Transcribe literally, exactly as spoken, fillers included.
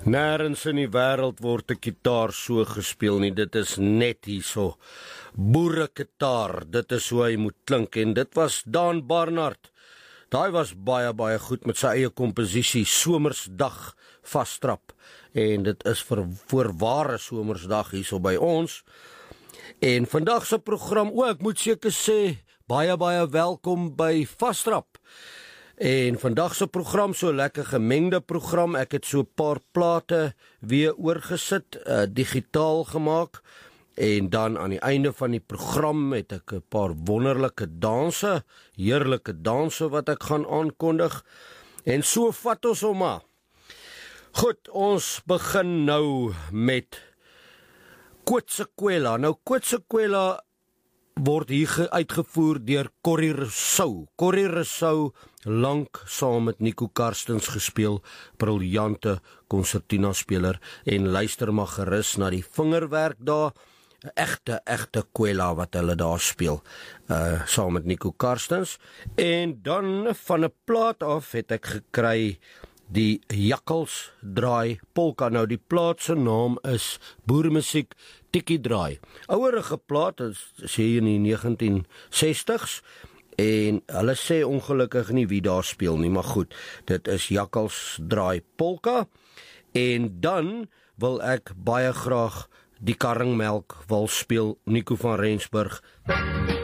Nêrens in die wêreld word 'n gitaar so gespeel nie, dit is net hierso. Boerekitaar, dit is hoe hy moet klink, en dit was Dan Barnard. Daai was baie, baie goed met sy eie komposisie, Somersdag Vastrap, en dit is vir voorware Somersdag hierso by ons. En vandag se program, o, ek moet seker sê, baie, baie welkom by Vastrap. En vandag se program, so lekker gemengde program, ek het so 'n paar plate weer oorgesit, uh, digitaal gemaak, en dan aan die einde van die program het ek 'n paar wonderlike danse, heerlike danse wat ek gaan aankondig, en so vat ons hom maar. Goed, ons begin nou met Kootsekwela. Nou, Kootsekwela word hier uitgevoer deur Corrie Rousseau. Corrie Rousseau, lank saam met Nico Karstens gespeel, briljante concertina speler, en luister maar gerus na die vingerwerk daar, egte, egte kwela wat hulle daar speel, uh, saam met Nico Karstens. En dan van 'n plaat af het ek gekry die Jakkals Draai Polka. Nou, die plaat se naam is Boermusiek Tikkie Draai. Ouerige plaat, is hier in die negentien sestigs, en hulle sê ongelukkig nie wie daar speel nie, maar goed, dit is Jakkals Draai Polka. En dan wil ek baie graag die Karringmelk wil speel, Nico van Rensburg.